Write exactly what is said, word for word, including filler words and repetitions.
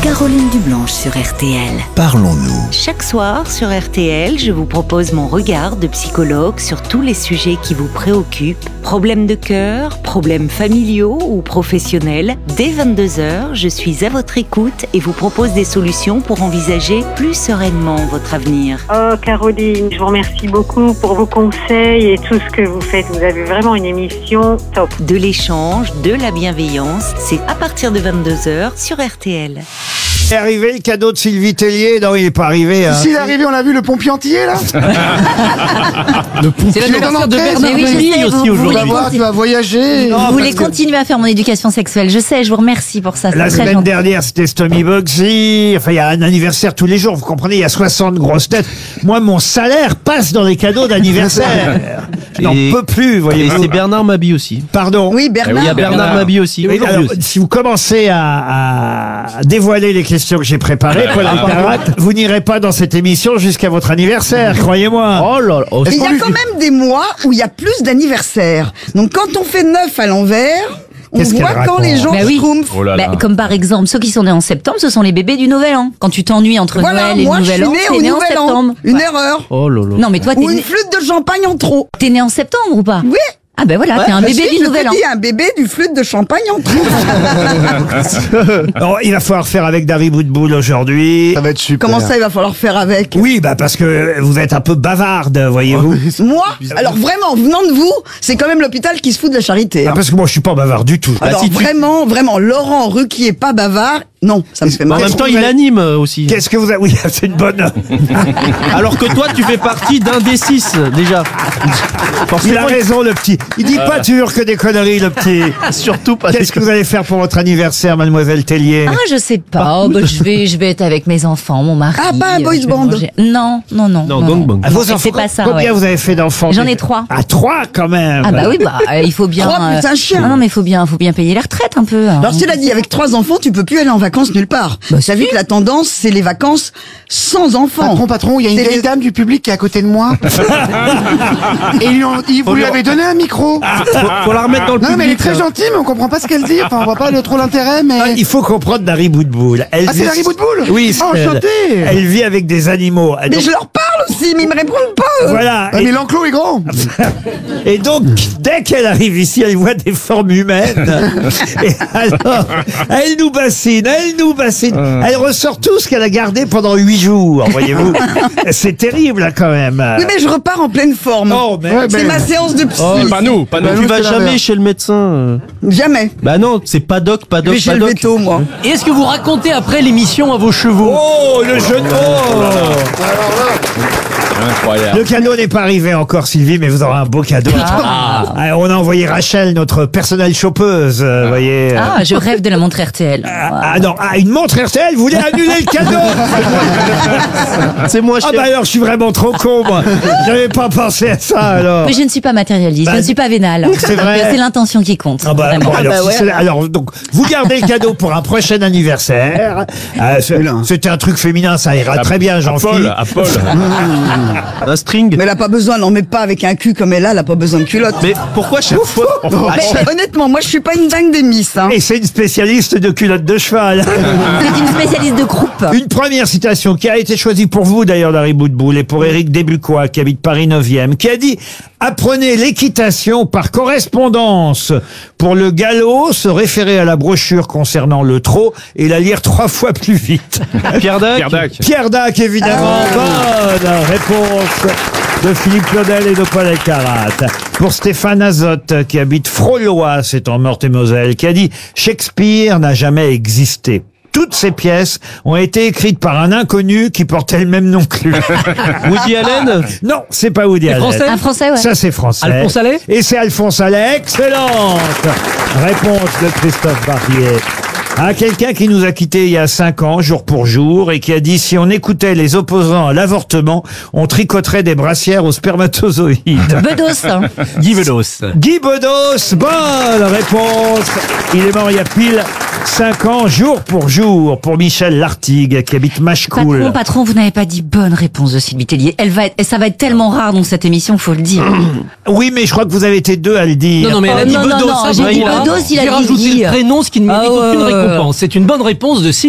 Caroline Dublanche sur R T L. Parlons-nous. Chaque soir sur R T L, je vous propose mon regard de psychologue sur tous les sujets qui vous préoccupent. Problèmes de cœur, problèmes familiaux ou professionnels. Dès vingt-deux heures, je suis à votre écoute et vous propose des solutions pour envisager plus sereinement votre avenir. Oh Caroline, je vous remercie beaucoup pour vos conseils et tout ce que vous faites. Vous avez vraiment une émission top. De l'échange, de la bienveillance, c'est à partir de vingt-deux heures sur R T L. C'est arrivé le cadeau de Sylvie Tellier? Non, il n'est pas arrivé. Hein. Si, il est arrivé, on a vu le pompier entier là. Le pompier. C'est l'anniversaire de Bernard Mabille aussi aujourd'hui. Tu vas voir, tu vas voyager. Non, Vous voulez que... continuer à faire mon éducation sexuelle? Je sais, je vous remercie pour ça. La semaine dernière, c'était Stomy Bugsy. Enfin, il y a un anniversaire tous les jours. Vous comprenez, il y a soixante grosses têtes. Moi, mon salaire passe dans les cadeaux d'anniversaire. Je n'en peux plus, voyez-vous. Et c'est Bernard Mabille aussi. Pardon. Oui, Bernard. Il y a Bernard, Bernard. Mabille aussi. Oui, alors, si vous commencez à, à dévoiler les questions que j'ai préparées, Paul Alcarat, vous n'irez pas dans cette émission jusqu'à votre anniversaire, croyez-moi. Oh là là. Oh, Et il y a quand même des mois où il y a plus d'anniversaires. Donc quand on fait neuf à l'envers, on Qu'est-ce voit qu'elle quand raconte les gens Bah oui. schtroumpfent. Oh là là. Bah, comme par exemple, ceux qui sont nés en septembre, ce sont les bébés du Nouvel An. Quand tu t'ennuies entre Voilà, Noël et moi le je suis Nouvel An, né t'es au né en Nouvel An. septembre. Une Ouais. erreur. Oh là là. Non, mais toi, t'es Ou une né... flûte de champagne en trop. t'es né en septembre ou pas? Oui. Ah ben voilà, t'es un Bah bébé si, du je Nouvel te An. dis, un bébé du flûte de champagne en trop. Alors, il va falloir faire avec Dari Boudboul aujourd'hui. va être super. Comment ça, il va falloir faire avec? Oui, bah parce que vous êtes un peu bavarde, voyez-vous. Moi, alors vraiment, venant de vous, c'est quand même l'hôpital qui se fout de la charité. Ah, hein. parce que moi, je suis pas bavard du tout. Alors si tu- vraiment, vraiment, Laurent Ruquier pas bavard, non, ça me fait En mal. même temps, il anime euh, aussi. Qu'est-ce que vous avez... Oui, c'est une bonne... Alors que toi, tu fais partie d'un des six déjà. Il a Forcément, raison, le petit. Il dit pas toujours que des conneries, le petit. surtout pas. Qu'est-ce que vous allez faire pour votre anniversaire, mademoiselle Tellier? Ah, je sais pas. Oh, bah, je vais, je vais être avec mes enfants, mon mari. Ah, pas un euh, boys je vais band. manger. Non, non, non. Non, gangbang. Ah, vos c'est enfants, pas ça, combien ouais. vous avez fait d'enfants? J'en ai trois. Ah, trois quand même. Ah bah oui, bah euh, il faut bien. Trois plus un chien. Non, non, mais il faut bien, faut bien payer les retraites un peu. hein. Alors cela dit, avec trois enfants, tu peux plus aller en vacances nulle part. Bah, T'as vu que la tendance, c'est les vacances sans enfants. Patron, patron, il y a une C'est vieille les- dame du public qui est à côté de moi. Et ils lui ont- ils vous lui avez donné un micro. Faut, faut la remettre dans le Non, public. mais elle est très hein. gentille, mais on comprend pas ce qu'elle dit. Enfin, on voit pas le- trop l'intérêt, mais... Ah, il faut comprendre Dari Boudboul. Elle Ah, c'est vit- Dari Boudboul? Oui, Oh, c'est elle. enchanté. Elle vit avec des animaux. Mais Donc, je leur parle aussi, mais ils me répondent pas. eux. voilà. Ah, Et- mais l'enclos est grand. Et donc, dès qu'elle arrive ici, elle voit des formes humaines. Et alors, elle nous bassine, elle nous bassine. Elle ressort tout ce qu'elle a gardé pendant huit jours, voyez-vous. C'est terrible, là, quand même. Oui, mais je repars en pleine forme. Oh, mais... Ouais, C'est ben, ma séance de psy. Oh, pas nous, pas nous. Bah, Tu nous, vas c'est jamais l'inverse. chez le médecin. euh. Jamais. Bah non, c'est pas doc, pas Je doc, vais chez pas le doc. veto, moi. Et est-ce que vous racontez après l'émission à vos chevaux? Oh, le jeu de mots. Incroyable. Le cadeau n'est pas arrivé encore, Sylvie, mais vous aurez un beau cadeau. Ah, on a envoyé Rachel, notre personnelle chopeuse, euh, vous voyez. euh. Ah, je rêve de la montre R T L. Ah, ah non, ah, une montre R T L, vous voulez annuler le cadeau? C'est moi, Ah cher. bah alors, je suis vraiment trop con, moi. J'avais pas pensé à ça, alors. Mais je ne suis pas matérialiste, Bah, je ne suis pas vénale. c'est vrai. Donc, c'est l'intention qui compte. Ah bah, vraiment. bon, alors, bah si ouais. c'est- alors, donc, vous gardez le cadeau pour un prochain anniversaire. Euh, c'est- Oula. C'était un truc féminin, ça ira très bien, Jean-Philippe. à Paul. Un string. Mais elle a pas besoin, non, mais pas avec un cul comme elle a, elle a pas besoin de culotte. Mais pourquoi chaque fois Ah, Mais honnêtement, moi je suis pas une dingue des miss. Hein. Et c'est une spécialiste de culottes de cheval. C'est une spécialiste de groupe. Une première citation qui a été choisie pour vous d'ailleurs, Dari Boudboul, et pour Éric Desbucois, qui habite Paris neuvième, qui a dit « Apprenez l'équitation par correspondance. Pour le galop, se référer à la brochure concernant le trot et la lire trois fois plus vite. Pierre Dac. » Pierre Dac, évidemment. Bonne réponse de Philippe Claudel et de Paul Alcarat. Pour Stéphane Azotte, qui habite Frolois, c'est en Meurthe-et-Moselle, qui a dit « Shakespeare n'a jamais existé. Toutes ces pièces ont été écrites par un inconnu qui portait le même nom que lui. » Woody Allen. Non, c'est pas Woody Allen. Français Un français, ouais. Ça, c'est français. Alphonse Allais. Et c'est Alphonse Allais. Excellente réponse de Christophe Barbier. À quelqu'un qui nous a quittés il y a cinq ans, jour pour jour, et qui a dit si on écoutait les opposants à l'avortement, on tricoterait des brassières aux spermatozoïdes. Bedos. hein. Guy Bedos. Guy Bedos, bonne réponse. Il est mort il y a pile cinq ans, jour pour jour, pour Michel Lartigue, qui habite Machecoul. Patron, patron, vous n'avez pas dit bonne réponse de Sylvie Tellier. Elle va être, ça va être tellement rare dans cette émission, faut le dire. Oui, mais je crois que vous avez été deux à le dire. Non, non, mais elle a Oh, dit non, non, Bedos. non, hein, j'ai dit Maïla. Bedos, il a J'ai dit rajouté Guy. le prénom, ce qui ne mérite Ah, ouais, aucune ouais, ouais. récompense. C'est une bonne réponse de Sylvie.